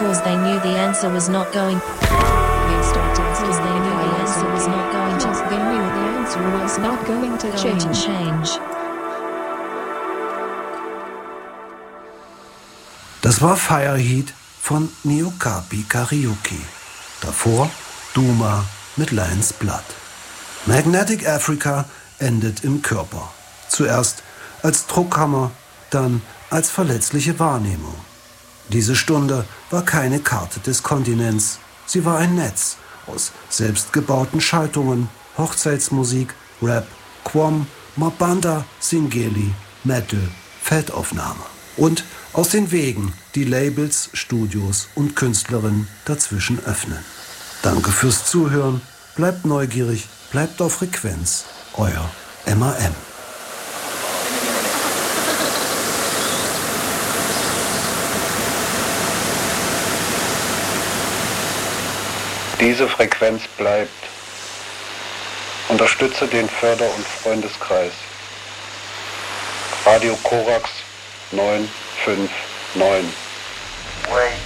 because they knew the answer was not going. They started Because they knew the answer was not going to. They knew the answer was not going to change. Das war Fireheat von Niokapi Karaoke. Davor Duma mit Lion's Blood. Magnetic Africa endet im Körper. Zuerst als Druckhammer, dann als verletzliche Wahrnehmung. Diese Stunde war keine Karte des Kontinents. Sie war ein Netz aus selbstgebauten Schaltungen, Hochzeitsmusik, Rap, Quom, Mabanda, Singeli, Metal, Fettaufnahme. Und aus den Wegen, die Labels, Studios und Künstlerinnen dazwischen öffnen. Danke fürs Zuhören, bleibt neugierig, bleibt auf Frequenz. Euer MAM. Diese Frequenz bleibt. Unterstütze den Förder- und Freundeskreis. Radio Korax 959.